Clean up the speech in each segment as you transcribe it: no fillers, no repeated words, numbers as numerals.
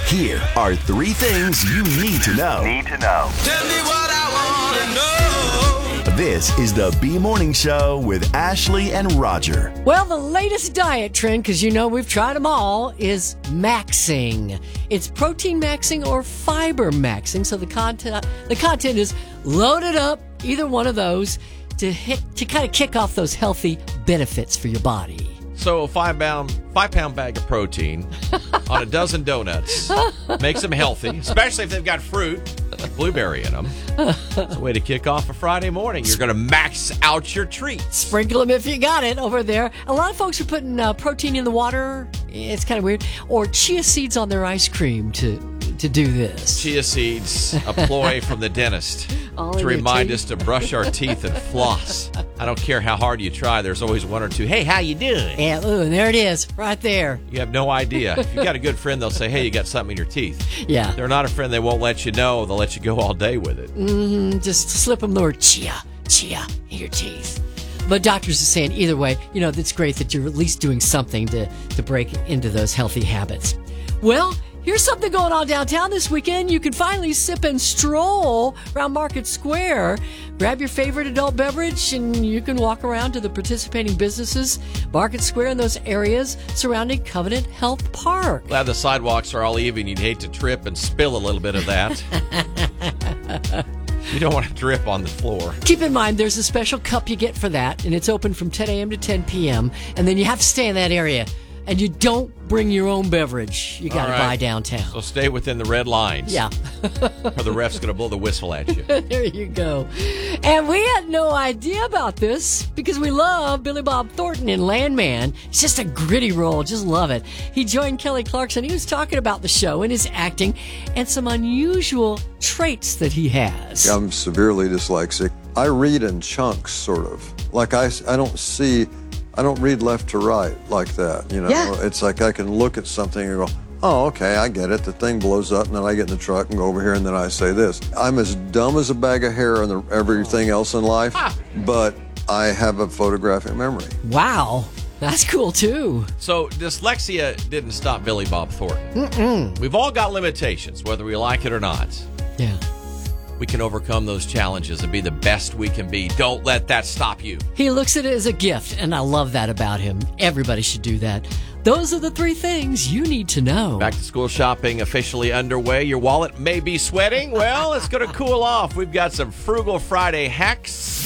Here are 3 things you need to know. Tell me what I want to know. This is the B-Morning Show with Ashley and Roger. Well, the latest diet trend, because you know we've tried them all, is maxing. It's protein maxing or fiber maxing. So the content is loaded up, either one of those, to kind of kick off those healthy benefits for your body. So a 5-pound bag of protein on a dozen donuts makes them healthy, especially if they've got fruit, like blueberry in them. It's a way to kick off a Friday morning. You're going to max out your treats. Sprinkle them if you got it over there. A lot of folks are putting protein in the water. It's kind of weird. Or chia seeds on their ice cream to do this. Chia seeds, a ploy from the dentist to remind us to brush our teeth and floss. I don't care how hard you try. There's always one or two. Hey, how you doing? Yeah, and there it is, right there. You have no idea. If you've got a good friend, they'll say, hey, you got something in your teeth. Yeah. If they're not a friend, they won't let you know. They'll let you go all day with it. Just slip them the word chia in your teeth. But doctors are saying either way, it's great that you're at least doing something to break into those healthy habits. Well, here's something going on downtown this weekend. You can finally sip and stroll around Market Square. Grab your favorite adult beverage and you can walk around to the participating businesses, Market Square, and those areas surrounding Covenant Health Park. Glad the sidewalks are all even. You'd hate to trip and spill a little bit of that. You don't want to drip on the floor. Keep in mind, there's a special cup you get for that, and it's open from 10 a.m. to 10 p.m., and then you have to stay in that area. And you don't bring your own beverage. You got to buy downtown. So stay within the red lines. Yeah. Or the ref's going to blow the whistle at you. There you go. And we had no idea about this because we love Billy Bob Thornton in Landman. It's just a gritty role. Just love it. He joined Kelly Clarkson. He was talking about the show and his acting and some unusual traits that he has. I'm severely dyslexic. I read in chunks, sort of. Like I don't read left to right like that, Yeah. It's like I can look at something and go, oh, okay, I get it. The thing blows up, and then I get in the truck and go over here, and then I say this. I'm as dumb as a bag of hair and everything else in life, but I have a photographic memory. Wow. That's cool, too. So dyslexia didn't stop Billy Bob Thornton. We've all got limitations, whether we like it or not. Yeah. We can overcome those challenges and be the best we can be. Don't let that stop you. He looks at it as a gift, and I love that about him. Everybody should do that. Those are the 3 things you need to know. Back to school shopping officially underway. Your wallet may be sweating. Well, it's going to cool off. We've got some Frugal Friday hacks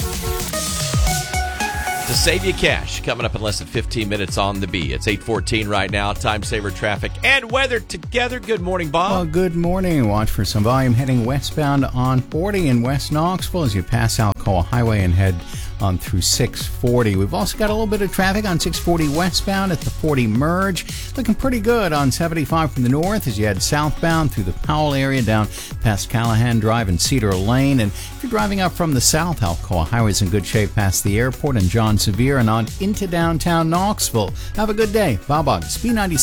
to save you cash coming up in less than 15 minutes on the B. It's 8:14 right now. Time saver traffic and weather together. Good morning, Bob. Well, good morning. Watch for some volume heading westbound on 40 in West Knoxville as you pass Alcoa Highway and head on through 640. We've also got a little bit of traffic on 640 westbound at the 40 merge. Looking pretty good on 75 from the north as you head southbound through the Powell area down past Callahan Drive and Cedar Lane. And if you're driving up from the south, Alcoa Highway's in good shape past the airport and John Sevier and on into downtown Knoxville. Have a good day. Bob Uggs,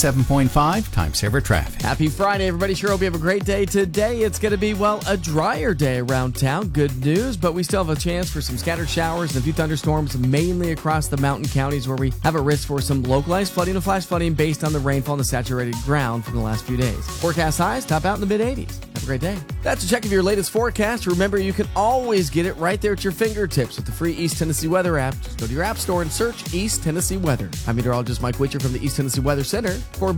B97.5, Time Saver Traffic. Happy Friday, everybody. Sure hope you have a great day today. It's going to be, a drier day around town. Good news, but we still have a chance for some scattered showers and a few thunderstorms, mainly across the mountain counties where we have a risk for some localized flooding and flash flooding based on the rainfall and the saturated ground from the last few days. Forecast highs top out in the mid-80s. Have a great day. That's a check of your latest forecast. Remember, you can always get it right there at your fingertips with the free East Tennessee Weather app. Just go to your app store and search East Tennessee Weather. I'm meteorologist Mike Witcher from the East Tennessee Weather Center for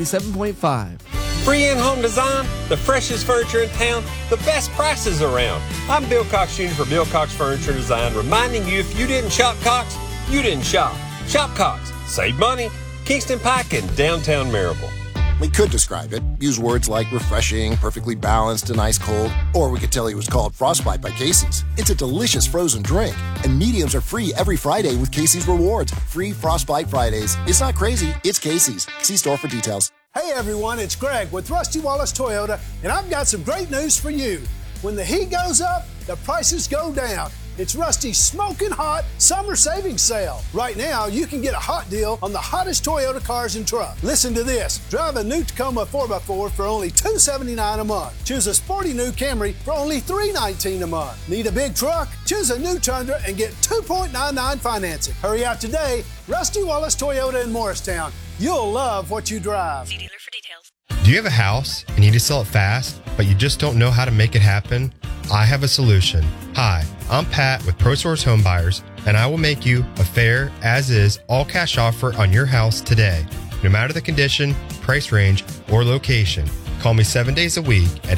B97.5. Free in-home design, the freshest furniture in town, the best prices around. I'm Bill Cox Jr. for Bill Cox Furniture Design, reminding you if you didn't shop Cox, you didn't shop. Shop Cox. Save money. Kingston Pike and downtown Maryville. We could describe it, use words like refreshing, perfectly balanced, and ice cold, or we could tell you it was called Frostbite by Casey's. It's a delicious frozen drink, and mediums are free every Friday with Casey's Rewards. Free Frostbite Fridays. It's not crazy, it's Casey's. See store for details. Hey everyone, it's Greg with Rusty Wallace Toyota, and I've got some great news for you. When the heat goes up, the prices go down. It's Rusty's smoking hot summer savings sale. Right now, you can get a hot deal on the hottest Toyota cars and trucks. Listen to this. Drive a new Tacoma 4x4 for only $279 a month. Choose a sporty new Camry for only $319 a month. Need a big truck? Choose a new Tundra and get 2.99 financing. Hurry out today. Rusty Wallace Toyota in Morristown. You'll love what you drive. See dealer for details. Do you have a house and you need to sell it fast, but you just don't know how to make it happen? I have a solution. Hi, I'm Pat with ProSource Home Buyers, and I will make you a fair, as-is, all-cash offer on your house today. No matter the condition, price range, or location, call me 7 days a week at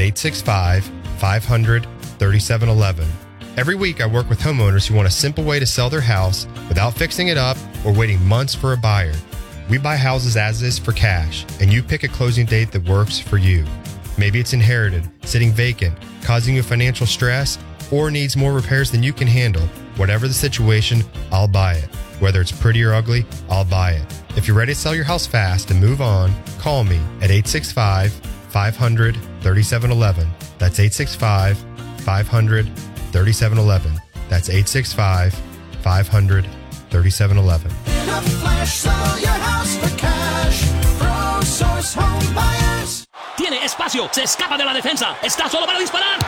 865-500-3711. Every week I work with homeowners who want a simple way to sell their house without fixing it up or waiting months for a buyer. We buy houses as is for cash, and you pick a closing date that works for you. Maybe it's inherited, sitting vacant, causing you financial stress, or needs more repairs than you can handle. Whatever the situation, I'll buy it. Whether it's pretty or ugly, I'll buy it. If you're ready to sell your house fast and move on, call me at 865-500-3711. That's 865-500-3711. That's 865-500-3711. In a flash, sell your house for cash. ProSource Home Buyers. Tiene espacio, se escapa de la defensa, está solo para disparar.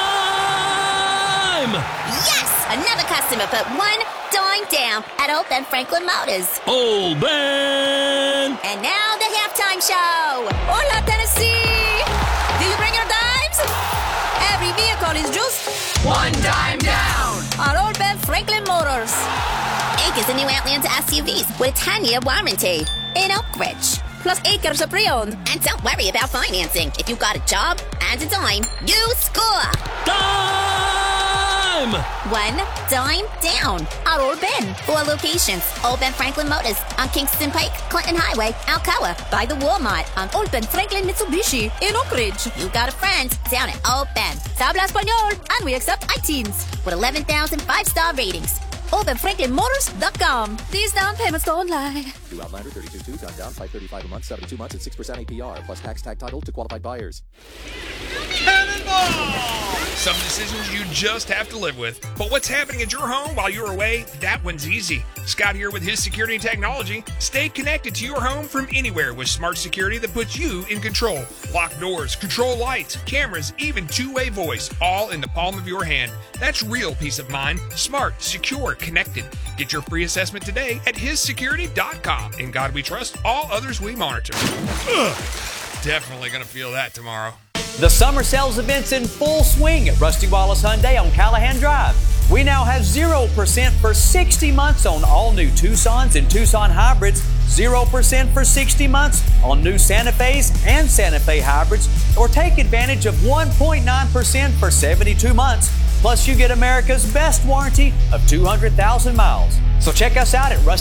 Time! Yes! Another customer put one dime down at Old Ben Franklin Motors. Old Ben! And now the halftime show. Hola, Tennessee! Do you bring your dimes? Every vehicle is just one dime down at Old Ben Franklin Motors. Acres the new Outlander SUVs with a 10-year warranty in Oak Ridge. Plus acres of pre-owned. And don't worry about financing. If you've got a job and a dime, you score. Time! One dime down at Old Ben. 4 locations. Old Ben Franklin Motors on Kingston Pike, Clinton Highway, Alcoa. By the Walmart on Old Ben Franklin Mitsubishi in Oak Ridge. You got a friend down at Old Ben. Se habla español, and we accept iTeens with 11,000 5-star ratings. OpenFranklinMotors.com. These down payments don't lie. New Outlander 32.2, time down, $535 a month, 72 months at 6% APR, plus tax tag title to qualified buyers. Cannonball! Some decisions you just have to live with. But what's happening at your home while you're away? That one's easy. Scott here with his security and technology. Stay connected to your home from anywhere with smart security that puts you in control. Lock doors, control lights, cameras, even two-way voice, all in the palm of your hand. That's real peace of mind. Smart, secure, connected. Get your free assessment today at hissecurity.com. In God we trust, all others we monitor. Ugh, definitely gonna feel that tomorrow. The summer sales event's in full swing at Rusty Wallace Hyundai on Callahan Drive. We now have 0% for 60 months on all new Tucsons and Tucson hybrids, 0% for 60 months on new Santa Fe's and Santa Fe hybrids, or take advantage of 1.9% for 72 months. Plus, you get America's best warranty of 200,000 miles. So check us out at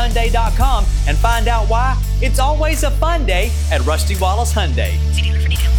RustyWallaceHyundai.com and find out why it's always a fun day at Rusty Wallace Hyundai. See dealer for details.